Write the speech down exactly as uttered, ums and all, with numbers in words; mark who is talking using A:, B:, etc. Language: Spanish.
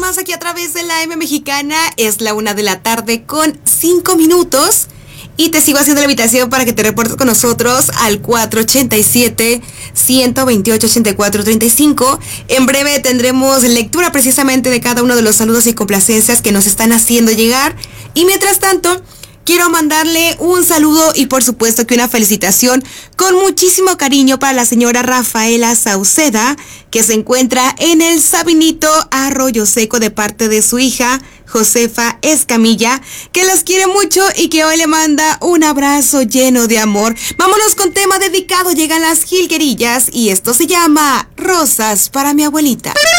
A: más aquí a través de la M Mexicana. Es la una de la tarde con cinco minutos. Y te sigo haciendo la invitación para que te reportes con nosotros al cuatro ochenta y siete, ciento veintiocho, ochenta y cuatro treinta y cinco. En breve tendremos lectura precisamente de cada uno de los saludos y complacencias que nos están haciendo llegar. Y mientras tanto, quiero mandarle un saludo y por supuesto que una felicitación con muchísimo cariño para la señora Rafaela Sauceda, que se encuentra en el Sabinito Arroyo Seco de parte de su hija Josefa Escamilla, que las quiere mucho y que hoy le manda un abrazo lleno de amor. Vámonos con tema dedicado, llegan las jilguerillas y esto se llama Rosas para mi abuelita.